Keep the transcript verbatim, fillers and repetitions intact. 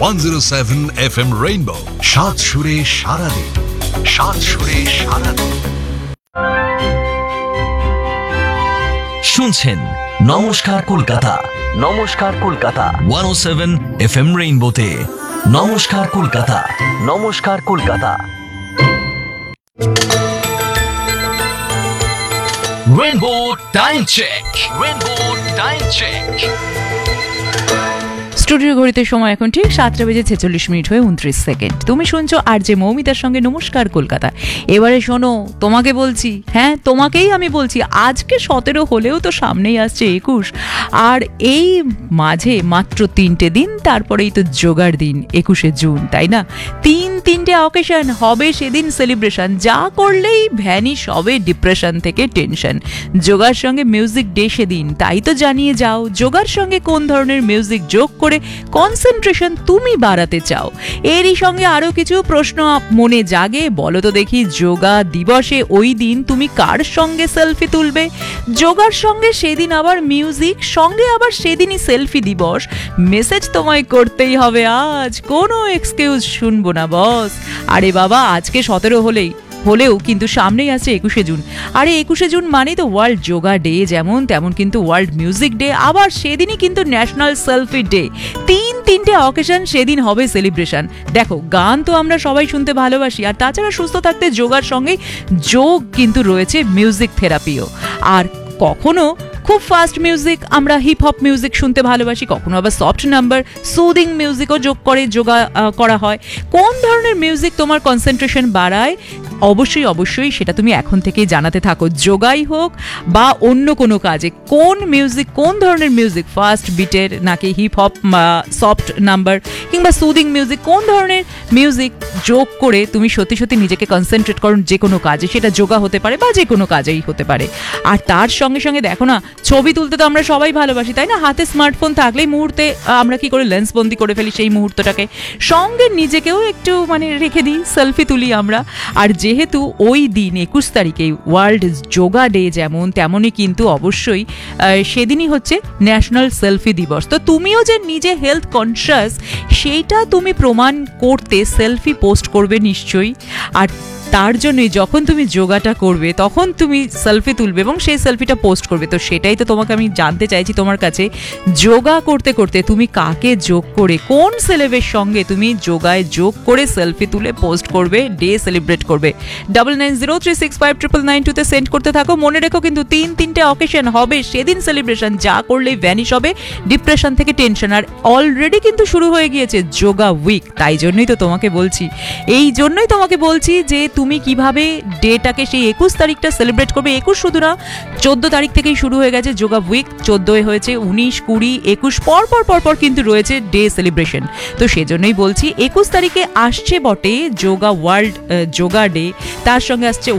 One zero seven F M rainbow, সাত সুরে সারাদিন, সাত সুরে সারাদিন। শুনছেন নমস্কার কলকাতা, নমস্কার কলকাতা ওয়ান ও সেভেন এফ এম রেইনবোতে। নমস্কার কলকাতা, নমস্কার Kolkata. Rainbow time check, rainbow time check. Studio ঘড়িতে সময় এখন ঠিক সাতটা বেজে ছেচল্লিশ মিনিট হয়ে উনত্রিশ সেকেন্ড। তুমি শুনছো আর যে মৌমিতার সঙ্গে নমস্কার কলকাতা। এবারে শোনো, তোমাকে বলছি, হ্যাঁ তোমাকেই আমি বলছি, আজকে সতেরো হলেও তো সামনেই আসছে একুশ, আর এই মাঝে মাত্র তিনটে দিন, তারপরেই তো যোগার দিন একুশে জুন, তাই না? তিন তিনটে অকেশন হবে সেদিন সেলিব্রেশন, যা করলেই ভ্যানিশ হবে ডিপ্রেশন থেকে টেনশন। যোগার সঙ্গে মিউজিক ডে সেদিন, তাই তো জানিয়ে যাও যোগার সঙ্গে কোন ধরনের মিউজিক যোগ করে কনসেন্ট্রেশন তুমি বাড়াতে চাও। এরই সঙ্গে আরো কিছু প্রশ্ন মনে জাগে, বলো তো দেখি, যোগা দিবসে ওই দিন তুমি কার সঙ্গে সেলফি তুলবে? যোগার সঙ্গে সেদিন আবার মিউজিক, সঙ্গে আবার সেদিনই সেলফি দিবস। মেসেজ তোমায় করতেই হবে আজ, কোনো এক্সকিউজ শুনবো না বস। আরে বাবা, আজকে সতেরো হলেই হলেও কিন্তু সামনেই আছে একুশে জুন। আরে একুশে জুন মানেই তো ওয়ার্ল্ড যোগা ডে, যেমন তেমন কিন্তু ওয়ার্ল্ড মিউজিক ডে, আবার সেদিনই কিন্তু ন্যাশনাল সেলফি ডে। তিন তিনটে অকেশন সেদিন হবে সেলিব্রেশন। দেখো, গান তো আমরা সবাই শুনতে ভালোবাসি, আর তাছাড়া সুস্থ থাকতে যোগার সঙ্গেই যোগ কিন্তু রয়েছে মিউজিক থেরাপিও। আর কখনো খুব ফাস্ট মিউজিক, আমরা হিপ হপ মিউজিক শুনতে ভালোবাসি, কখনো আবার সফট নাম্বার সুদিং মিউজিকও যোগ করে যোগা করা হয়। কোন ধরনের মিউজিক তোমার কনসেন্ট্রেশন বাড়ায়? অবশ্যই অবশ্যই সেটা তুমি এখন থেকেই জানাতে থাকো, যোগাই হোক বা অন্য কোনো কাজে। কোন মিউজিক, কোন ধরনের মিউজিক, ফাস্ট বিটের নাকি হিপ হপ বা সফট নাম্বার কিংবা সুদিং মিউজিক, কোন ধরনের মিউজিক যোগ করে তুমি সত্যি সত্যি নিজেকে কনসেন্ট্রেট করো যে কোনো কাজে, সেটা যোগা হতে পারে বা যে কোনো কাজেই হতে পারে। আর তার সঙ্গে সঙ্গে দেখো না, ছবি তুলতে তো আমরা সবাই ভালোবাসি, তাই না? হাতে স্মার্টফোন থাকলেই মুহূর্তে আমরা কি করে লেন্স বন্দি করে ফেলি সেই মুহূর্তটাকে, সঙ্গে নিজেকেও একটু মানে রেখে দিই, সেলফি তুলি আমরা। আর যেহেতু ওই দিন একুশ তারিখে ওয়ার্ল্ড যোগা ডে, যেমন তেমনই কিন্তু অবশ্যই সেদিনই হচ্ছে ন্যাশনাল সেলফি দিবস। তো তুমিও যে নিজে হেলথ কনসিয়াস সেইটা তুমি প্রমাণ করতে সেলফি পোস্ট করবে নিশ্চয়ই। আর তার জন্যই যখন তুমি যোগাটা করবে তখন তুমি সেলফি তুলবে এবং সেই সেলফিটা পোস্ট করবে। তো সেটাই তো তোমাকে আমি জানতে চাইছি তোমার কাছে, যোগা করতে করতে তুমি কাকে যোগ করে, কোন সেলেবের সঙ্গে তুমি যোগায় যোগ করে সেলফি তুলে পোস্ট করবে, ডে সেলিব্রেট করবে? Double nine zero three six five triple nine টুতে সেন্ড করতে থাকো। মনে রেখো কিন্তু তিন তিনটে অকেশন হবে সেদিন সেলিব্রেশন, যা করলেই ভ্যানিশ হবে ডিপ্রেশন থেকে টেনশন। আর অলরেডি কিন্তু শুরু হয়ে গিয়েছে যোগা উইক, তাই জন্যই তো তোমাকে বলছি, এই জন্যই তোমাকে বলছি যে তুমি কিভাবে ডেটাকে সেই একুশ তারিখটা সেলিব্রেট করবে। একুশ শুধু না, চোদ্দ তারিখ থেকেই শুরু হয়ে গেছে যোগা উইক, চোদ্দোয় হয়েছে, উনিশ কুড়ি একুশ পর পর পর পর কিন্তু রয়েছে ডে সেলিব্রেশন। তো সেজন্যই বলছি একুশ তারিখে আসছে বটে যোগা ওয়ার্ল্ড যোগা ডে, তার সঙ্গে আসছে